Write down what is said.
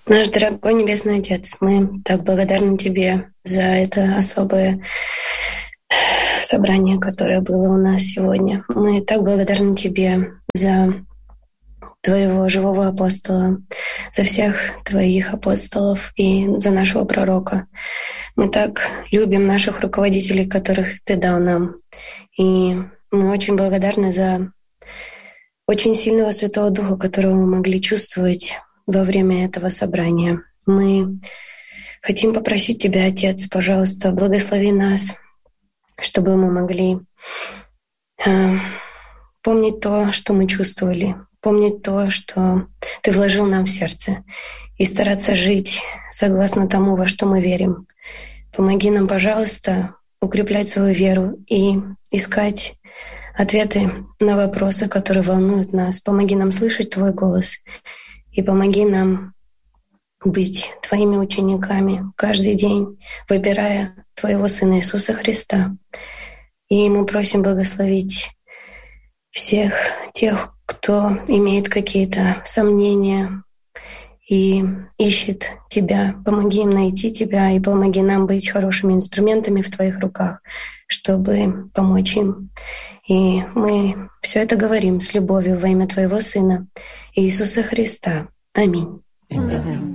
Наш дорогой Небесный Отец, мы так благодарны Тебе за это особое собрание, которое было у нас сегодня. Мы так благодарны Тебе за Твоего живого апостола, за всех Твоих апостолов и за нашего пророка. Мы так любим наших руководителей, которых Ты дал нам. И мы очень благодарны за очень сильного Святого Духа, которого мы могли чувствовать во время этого собрания. Мы хотим попросить Тебя, Отец, пожалуйста, благослови нас, чтобы мы могли помнить то, что мы чувствовали, помнить то, что Ты вложил нам в сердце, и стараться жить согласно тому, во что мы верим. Помоги нам, пожалуйста, укреплять свою веру и искать ответы на вопросы, которые волнуют нас. Помоги нам слышать Твой голос и помоги нам быть Твоими учениками каждый день, выбирая Твоего Сына Иисуса Христа. И мы просим благословить всех тех, кто имеет какие-то сомнения и ищет Тебя. Помоги им найти Тебя и помоги нам быть хорошими инструментами в Твоих руках, чтобы помочь им. И мы все это говорим с любовью во имя Твоего Сына Иисуса Христа. Аминь. Amen.